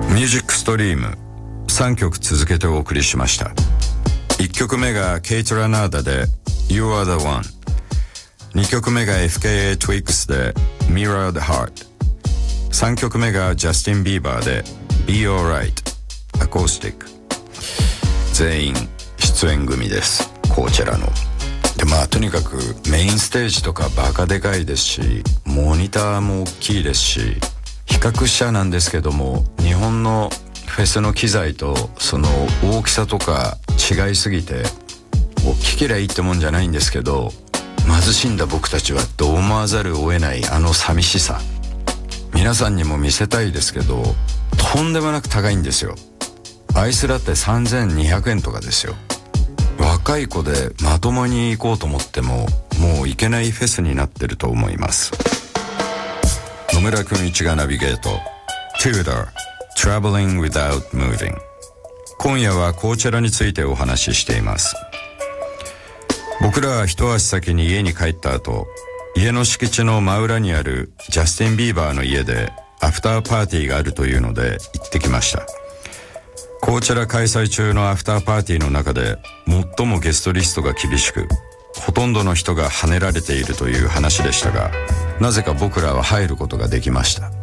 ミュージックストリーム3曲続けてお送りしました。1曲目がケイト・ラナーダで You Are the One、 2曲目が FKA Twigs で Mirror the Heart、 3曲目がジャスティン・ビーバーで Be Alright アコースティック。全員出演組です、コーチェラの。でとにかくメインステージとかバカでかいですし、モニターも大きいですし、比較しちゃなんですけども、日本のフェスの機材とその大きさとか違いすぎて、大きけりゃいいってもんじゃないんですけど、貧しんだ僕たちはどう思わざるを得ないあの寂しさ、皆さんにも見せたいですけど、とんでもなく高いんですよ。アイスラテ3200円とかですよ。若い子でまともに行こうと思ってももう行けないフェスになってると思います。野村くん一がナビゲート Tudor Traveling Without Moving。 今夜はコーチェラについてお話ししています。僕らは一足先に家に帰った後、家の敷地の真裏にあるジャスティン・ビーバーの家でアフターパーティーがあるというので行ってきました。コーチェラ開催中のアフターパーティーの中で最もゲストリストが厳しく、ほとんどの人が跳ねられているという話でしたが、なぜか僕らは入ることができました。